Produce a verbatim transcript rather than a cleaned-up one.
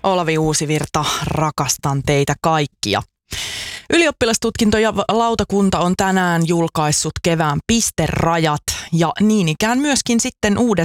Olavi Uusivirta, rakastan teitä kaikkia. Ylioppilastutkinto ja lautakunta on tänään julkaissut kevään pisterajat ja niin ikään myöskin sitten uudet